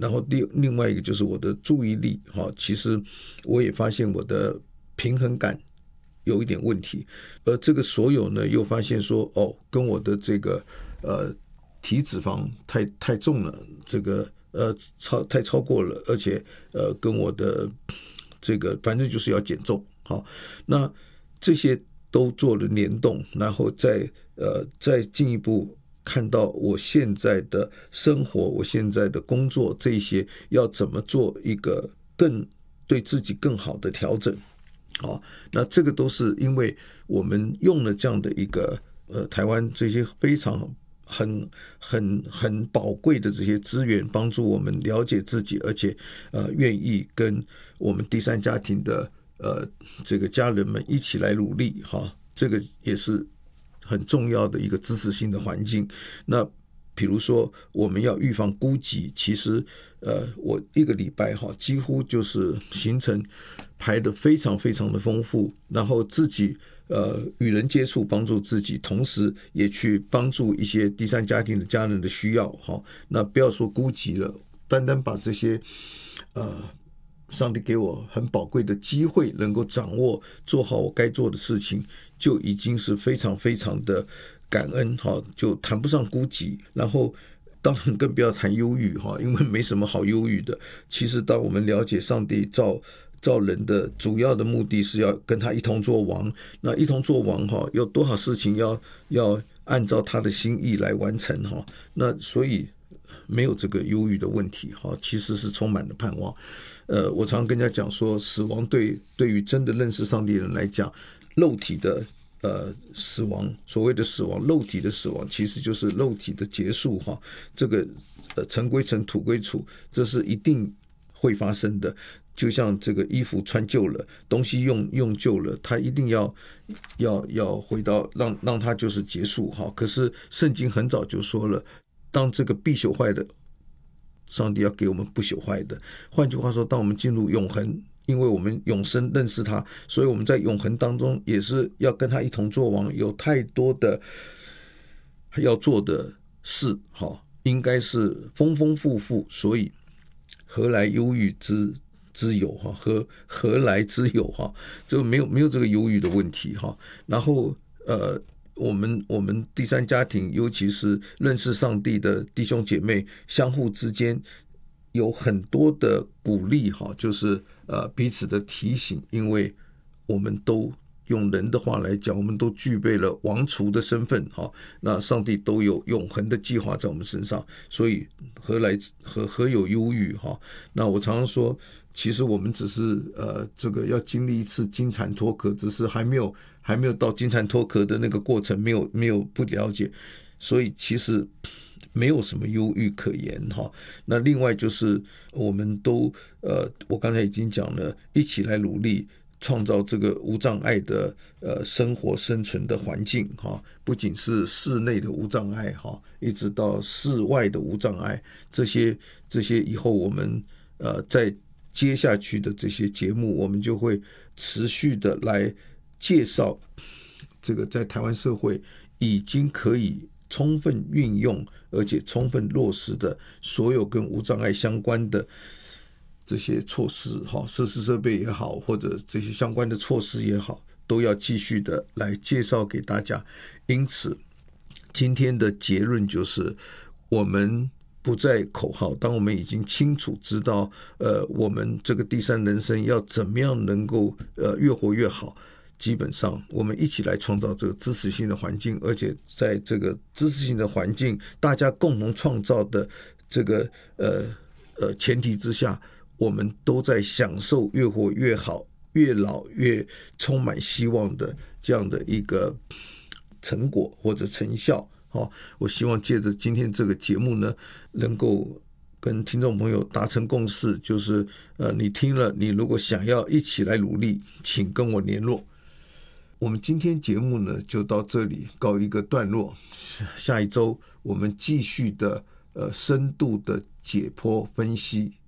然后另外一个就是我的注意力，其实我也发现我的平衡感有一点问题，而这个所有呢，又发现说，跟我的这个体脂肪太重了，这个太超过了，而且跟我的这个反正就是要减重，好，那这些都做了联动，然后再进一步看到我现在的生活，我现在的工作，这些要怎么做一个更对自己更好的调整。好，那这个都是因为我们用了这样的一个台湾这些非常很宝贵的这些资源，帮助我们了解自己，而且愿意跟我们第三家庭的这个家人们一起来努力哈，这个也是很重要的一个支持性的环境。那比如说我们要预防孤寂，其实我一个礼拜几乎就是行程排得非常非常的丰富，然后自己与人接触，帮助自己，同时也去帮助一些第三家庭的家人的需要。那不要说孤寂了，单单把这些上帝给我很宝贵的机会能够掌握，做好我该做的事情，就已经是非常非常的感恩，就谈不上孤寂。然后当然更不要谈忧郁，因为没什么好忧郁的。其实当我们了解上帝造人的主要的目的是要跟他一同做王，那一同做王有多少事情要按照他的心意来完成，那所以没有这个忧郁的问题，其实是充满了盼望。我常常跟人家讲说，死亡对于真的认识上帝的人来讲，肉体的死亡，所谓的死亡，肉体的死亡其实就是肉体的结束，这个尘归尘，土归土，这是一定会发生的。就像这个衣服穿旧了，东西用旧了，它一定要回到让它就是结束。可是圣经很早就说了，当这个必朽坏的，上帝要给我们不朽坏的。换句话说，当我们进入永恒，因为我们永生认识他，所以我们在永恒当中也是要跟他一同做王，有太多的要做的事，应该是丰丰富富，所以何来忧郁之有，何来之有，这个没有这个忧郁的问题。然后我们第三家庭，尤其是认识上帝的弟兄姐妹，相互之间有很多的鼓励，就是彼此的提醒，因为我们都用人的话来讲，我们都具备了王储的身份，那上帝都有永恒的计划在我们身上，所以何有忧郁。那我常常说，其实我们只是这个要经历一次金蝉脱壳，只是还没有到金蝉脱壳的那个过程，没有不了解，所以其实没有什么忧郁可言。那另外就是我们都我刚才已经讲了，一起来努力创造这个无障碍的生活生存的环境，不仅是室内的无障碍，一直到室外的无障碍，这些以后我们在接下去的这些节目，我们就会持续的来介绍这个在台湾社会已经可以充分运用而且充分落实的所有跟无障碍相关的这些措施，设施设备也好，或者这些相关的措施也好，都要继续的来介绍给大家。因此今天的结论就是，我们不再口号，当我们已经清楚知道我们这个第三人生要怎么样能够越活越好，基本上我们一起来创造这个支持性的环境，而且在这个支持性的环境大家共同创造的这个前提之下，我们都在享受越活越好，越老越充满希望的这样的一个成果或者成效。我希望借着今天这个节目呢，能够跟听众朋友达成共识，就是你听了，你如果想要一起来努力，请跟我联络。我们今天节目呢就到这里告一个段落，下一周我们继续的深度的解剖分析